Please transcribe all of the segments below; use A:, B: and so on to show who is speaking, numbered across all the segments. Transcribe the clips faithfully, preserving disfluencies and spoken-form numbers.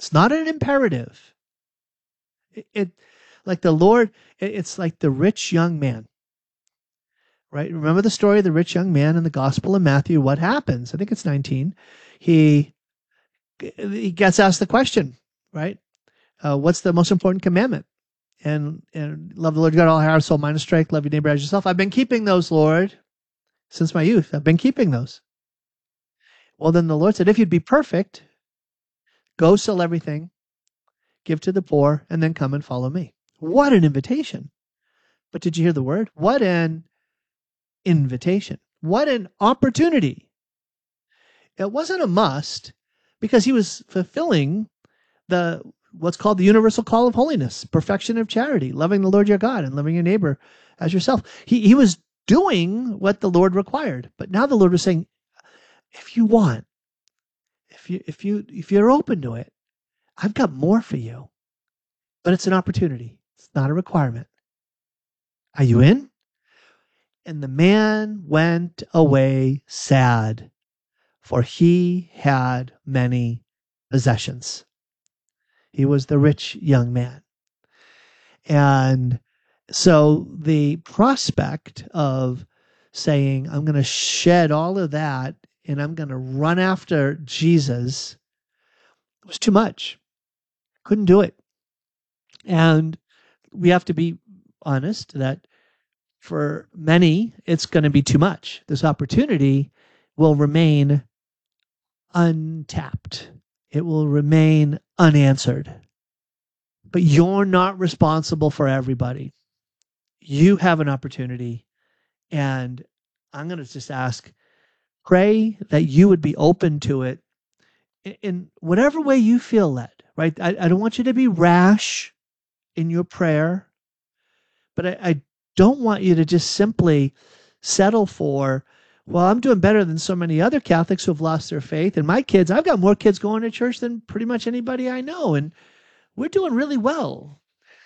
A: It's not an imperative. It, it like the Lord, it, it's like the rich young man, right? Remember the story of the rich young man in the Gospel of Matthew? What happens? I think it's nineteen. He he gets asked the question, right? Uh, what's the most important commandment? And and love the Lord your God, all heart, soul, mind, and strength. Love your neighbor as yourself. I've been keeping those, Lord, since my youth. I've been keeping those. Well, then the Lord said, if you'd be perfect, go sell everything, give to the poor, and then come and follow me. What an invitation. But did you hear the word? What an invitation. What an opportunity. It wasn't a must because he was fulfilling the what's called the universal call of holiness, perfection of charity, loving the Lord your God and loving your neighbor as yourself. He, he was doing what the Lord required. But now the Lord was saying, if you want, if you if you if you're open to it, I've got more for you. But it's an opportunity. It's not a requirement. Are you in? And the man went away sad, for he had many possessions. He was the rich young man. And so the prospect of saying, I'm going to shed all of that and I'm going to run after Jesus was too much. Couldn't do it. And we have to be honest that for many, it's going to be too much. This opportunity will remain untapped. It will remain unanswered. But you're not responsible for everybody. You have an opportunity. And I'm going to just ask, pray that you would be open to it in whatever way you feel led, right? I, I don't want you to be rash in your prayer, but I, I don't want you to just simply settle for, well, I'm doing better than so many other Catholics who have lost their faith. And my kids, I've got more kids going to church than pretty much anybody I know. And we're doing really well.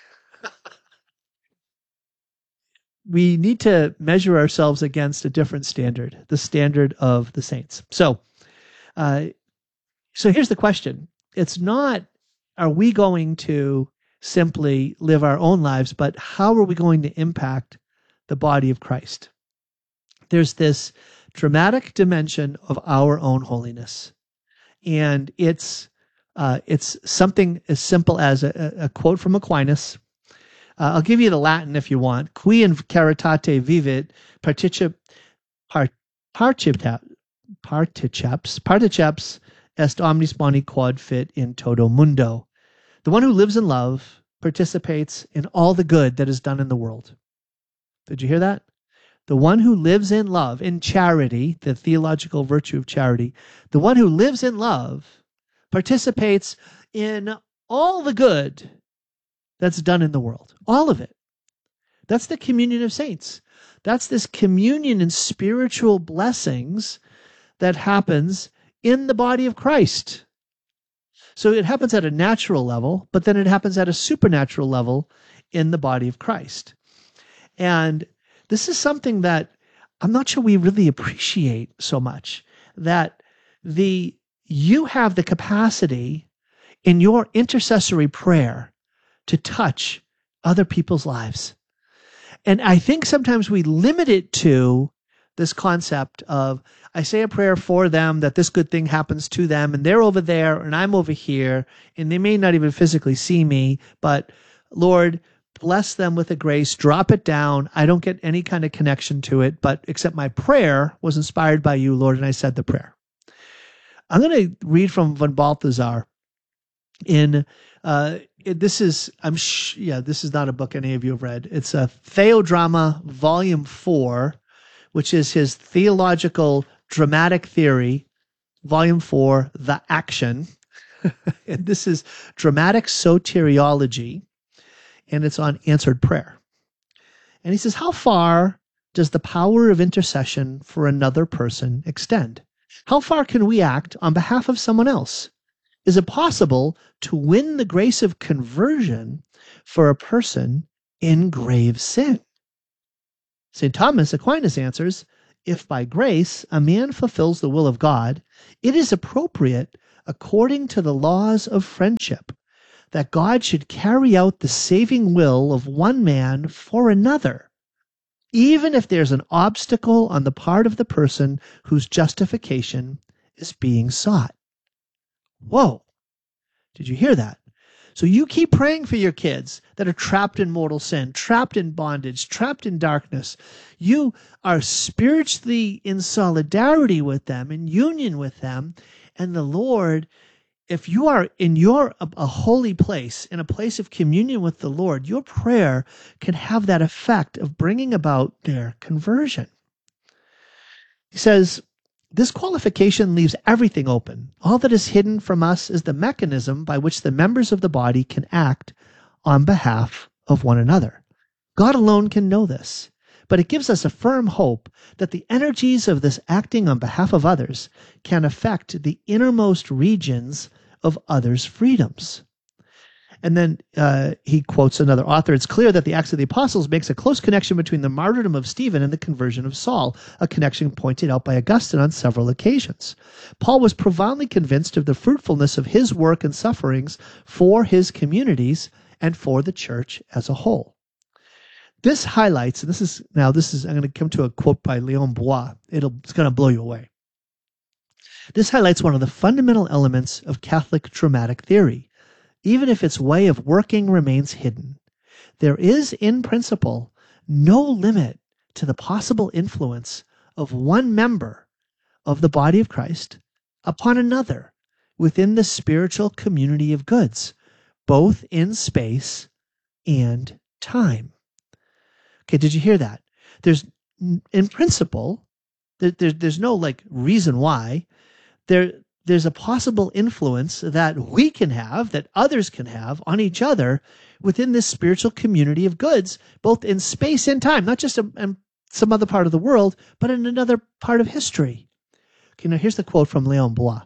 A: We need to measure ourselves against a different standard, the standard of the saints. So, uh, so here's the question. It's not, are we going to simply live our own lives, but how are we going to impact the body of Christ? There's this dramatic dimension of our own holiness. And it's uh, it's something as simple as a, a quote from Aquinas. Uh, I'll give you the Latin if you want. Qui in caritate vivit particip, part, particip, particeps, particeps est omnis boni quod fit in toto mundo. The one who lives in love participates in all the good that is done in the world. Did you hear that? The one who lives in love, in charity, the theological virtue of charity, the one who lives in love participates in all the good that's done in the world. All of it. That's the communion of saints. That's this communion and spiritual blessings that happens in the body of Christ. So it happens at a natural level, but then it happens at a supernatural level in the body of Christ. And this is something that I'm not sure we really appreciate so much, that the you have the capacity in your intercessory prayer to touch other people's lives. And I think sometimes we limit it to this concept of, I say a prayer for them, that this good thing happens to them, and they're over there, and I'm over here, and they may not even physically see me, but Lord, bless them with a grace, drop it down. I don't get any kind of connection to it, but except my prayer was inspired by you, Lord, and I said the prayer. I'm going to read from von Balthasar in, uh, it, this is, I'm sh- yeah, this is not a book any of you have read. It's a Theodrama, Volume four, which is his theological dramatic theory, Volume four, The Action. And this is dramatic soteriology, and it's on answered prayer. And he says, how far does the power of intercession for another person extend? How far can we act on behalf of someone else? Is it possible to win the grace of conversion for a person in grave sin? Saint Thomas Aquinas answers, if by grace a man fulfills the will of God, it is appropriate, according to the laws of friendship, that God should carry out the saving will of one man for another, even if there's an obstacle on the part of the person whose justification is being sought. Whoa. Did you hear that? So you keep praying for your kids that are trapped in mortal sin, trapped in bondage, trapped in darkness. You are spiritually in solidarity with them, in union with them. And the Lord, if you are in your a, a holy place, in a place of communion with the Lord, your prayer can have that effect of bringing about their conversion. He says, this qualification leaves everything open. All that is hidden from us is the mechanism by which the members of the body can act on behalf of one another. God alone can know this, but it gives us a firm hope that the energies of this acting on behalf of others can affect the innermost regions of others' freedoms. And then uh, he quotes another author. It's clear that the Acts of the Apostles makes a close connection between the martyrdom of Stephen and the conversion of Saul, a connection pointed out by Augustine on several occasions. Paul was profoundly convinced of the fruitfulness of his work and sufferings for his communities and for the church as a whole. This highlights, and this is, now this is, I'm going to come to a quote by Léon Blois. It'll, it's going to blow you away. This highlights one of the fundamental elements of Catholic traumatic theory. Even if its way of working remains hidden, there is, in principle, no limit to the possible influence of one member of the body of Christ upon another within the spiritual community of goods, both in space and time. Okay, did you hear that? There's, in principle, there, there, there's no like reason why. There, there's a possible influence that we can have, that others can have on each other within this spiritual community of goods, both in space and time, not just in some other part of the world, but in another part of history. Okay, now here's the quote from Léon Blois.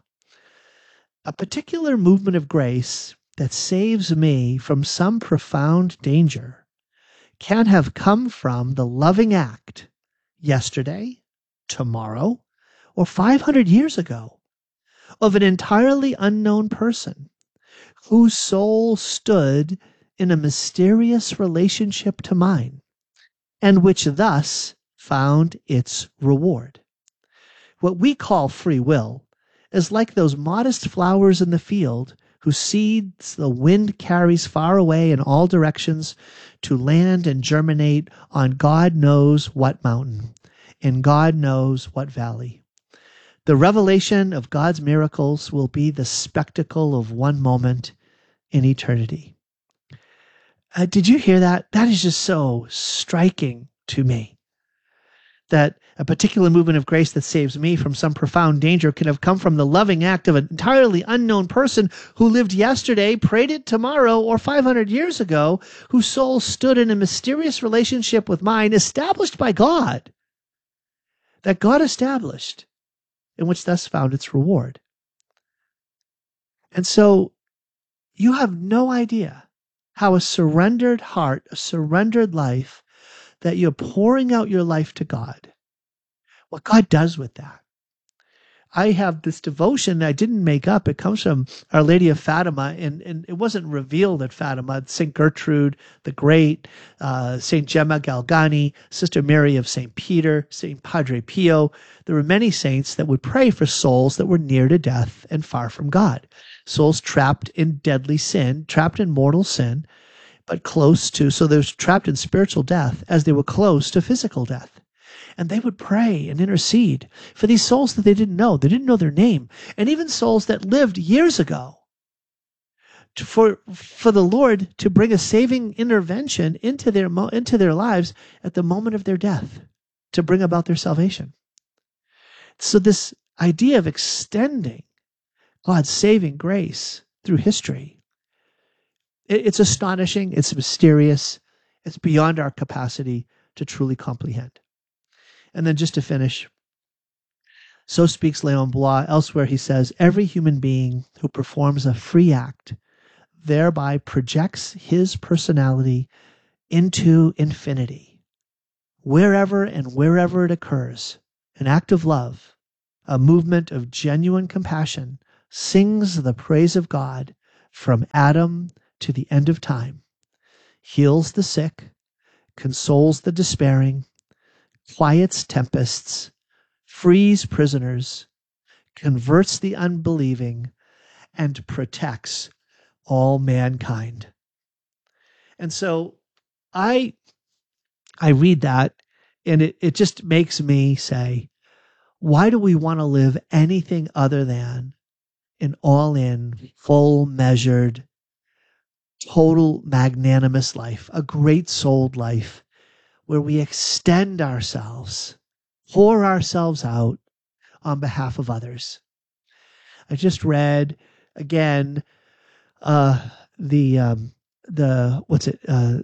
A: A particular movement of grace that saves me from some profound danger can have come from the loving act yesterday, tomorrow, or five hundred years ago of an entirely unknown person whose soul stood in a mysterious relationship to mine, and which thus found its reward. What we call free will is like those modest flowers in the field whose seeds the wind carries far away in all directions to land and germinate on God knows what mountain, in God knows what valley. The revelation of God's miracles will be the spectacle of one moment in eternity. Uh, did you hear that? That is just so striking to me. That a particular movement of grace that saves me from some profound danger can have come from the loving act of an entirely unknown person who lived yesterday, prayed it tomorrow, or five hundred years ago, whose soul stood in a mysterious relationship with mine, established by God, that God established, in which thus found its reward. And so you have no idea how a surrendered heart, a surrendered life, that you're pouring out your life to God, what God does with that. I have this devotion I didn't make up. It comes from Our Lady of Fatima, and, and it wasn't revealed at Fatima. Saint Gertrude the Great, uh, Saint Gemma Galgani, Sister Mary of Saint Peter, Saint Padre Pio. There were many saints that would pray for souls that were near to death and far from God. Souls trapped in deadly sin, trapped in mortal sin, but close to, so they were trapped in spiritual death as they were close to physical death. And they would pray and intercede for these souls that they didn't know. They didn't know their name. And even souls that lived years ago. To, for, for the Lord to bring a saving intervention into their, into their lives at the moment of their death. To bring about their salvation. So this idea of extending God's saving grace through history. It, it's astonishing. It's mysterious. It's beyond our capacity to truly comprehend. And then just to finish, so speaks Léon Blois. Elsewhere he says, every human being who performs a free act thereby projects his personality into infinity. Wherever and wherever it occurs, an act of love, a movement of genuine compassion, sings the praise of God from Adam to the end of time, heals the sick, consoles the despairing, quiets tempests, frees prisoners, converts the unbelieving, and protects all mankind. And so I I read that, and it, it just makes me say, why do we want to live anything other than an all-in, full measured, total magnanimous life, a great souled life where we extend ourselves, pour ourselves out on behalf of others? I just read again uh, the um, the what's it uh,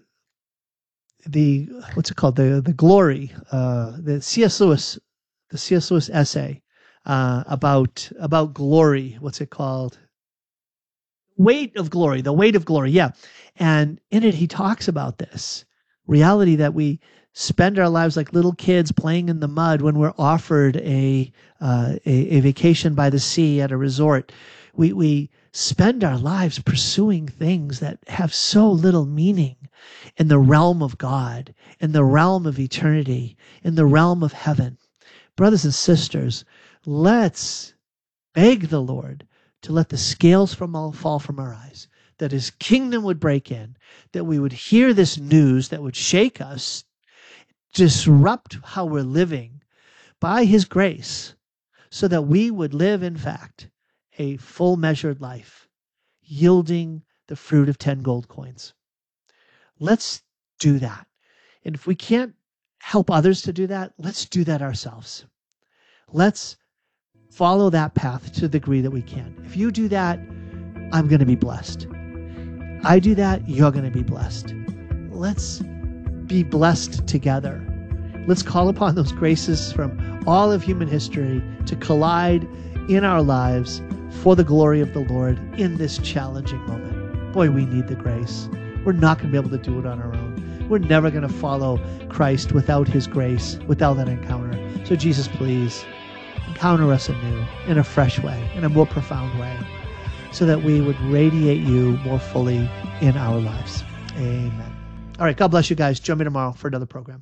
A: the what's it called the the glory uh, the C S Lewis the C S Lewis essay uh, about about glory. What's it called? Weight of Glory, the weight of glory. Yeah, and in it he talks about this reality that we spend our lives like little kids playing in the mud when we're offered a uh, a, a vacation by the sea at a resort. We we spend our lives pursuing things that have so little meaning in the realm of God, in the realm of eternity, in the realm of heaven. Brothers and sisters, let's beg the Lord to let the scales from all fall from our eyes, that his kingdom would break in, that we would hear this news that would shake us, disrupt how we're living by his grace, so that we would live, in fact, a full measured life, yielding the fruit of ten gold coins. Let's do that. And if we can't help others to do that, let's do that ourselves. Let's follow that path to the degree that we can. If you do that, I'm going to be blessed. I do that, you're going to be blessed. Let's be blessed together. Let's call upon those graces from all of human history to collide in our lives for the glory of the Lord in this challenging moment. Boy, we need the grace. We're not going to be able to do it on our own. We're never going to follow Christ without his grace, without that encounter. So Jesus, please encounter us anew in a fresh way, in a more profound way, so that we would radiate you more fully in our lives. Amen. All right, God bless you guys. Join me tomorrow for another program.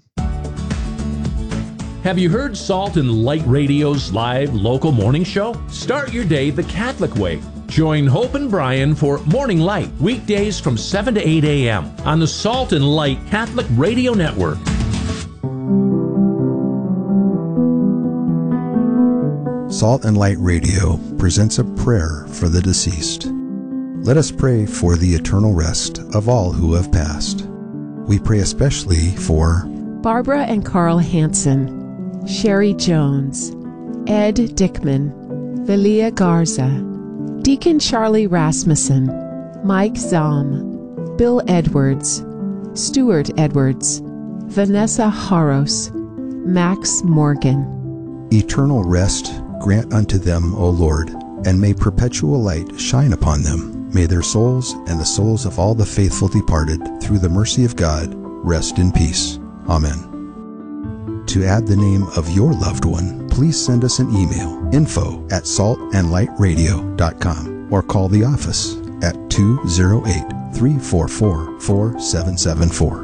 B: Have you heard Salt and Light Radio's live local morning show? Start your day the Catholic way. Join Hope and Brian for Morning Light, weekdays from seven to eight a.m. on the Salt and Light Catholic Radio Network.
C: Salt and Light Radio presents a prayer for the deceased. Let us pray for the eternal rest of all who have passed. We pray especially for
D: Barbara and Carl Hansen, Sherry Jones, Ed Dickman, Valia Garza, Deacon Charlie Rasmussen, Mike Zahm, Bill Edwards, Stuart Edwards, Vanessa Haros, Max Morgan.
C: Eternal rest grant unto them, O Lord, and may perpetual light shine upon them. May their souls and the souls of all the faithful departed, through the mercy of God, rest in peace. Amen. To add the name of your loved one, please send us an email, info at salt and light radio dot com, or call the office at two oh eight, three four four, four seven seven four.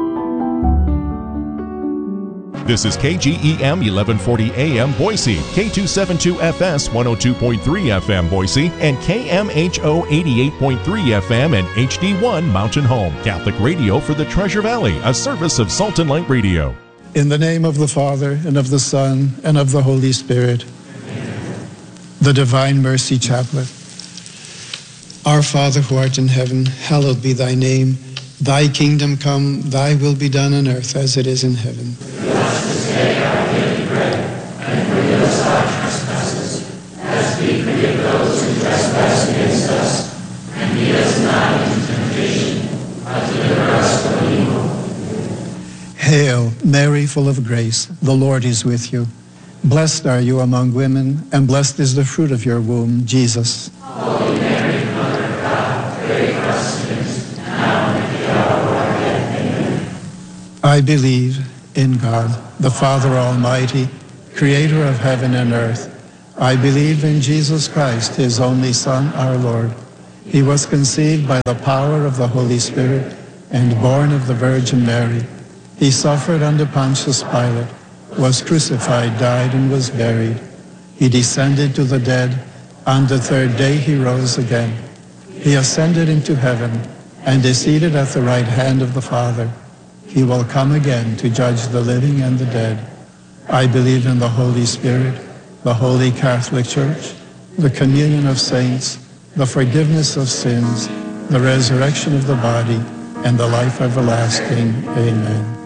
E: This is K G E M eleven forty A M Boise, K two seventy-two F S one oh two point three F M Boise, and K M H O eighty-eight point three F M and H D one Mountain Home. Catholic radio for the Treasure Valley, a service of Salt and Light Radio.
F: In the name of the Father, and of the Son, and of the Holy Spirit. Amen. The Divine Mercy Chaplet. Our Father who art in heaven, hallowed be thy name. Thy kingdom come, thy will be done on earth as it is in heaven.
G: Give us this day our daily bread, and forgive us our trespasses, as we forgive those who trespass against us. And lead us not into temptation, but deliver us from evil.
F: Hail, Mary, full of grace, the Lord is with you. Blessed are you among women, and blessed is the fruit of your womb, Jesus.
G: Holy Mary, Mother of God, pray for us sinners, now and at the hour of our death. Amen.
F: I believe in God, the Father Almighty, creator of heaven and earth. I believe in Jesus Christ, his only Son, our Lord. He was conceived by the power of the Holy Spirit and born of the Virgin Mary. He suffered under Pontius Pilate, was crucified, died, and was buried. He descended to the dead. On the third day he rose again. He ascended into heaven and is seated at the right hand of the Father. He will come again to judge the living and the dead. I believe in the Holy Spirit, the Holy Catholic Church, the communion of saints, the forgiveness of sins, the resurrection of the body, and the life everlasting. Amen.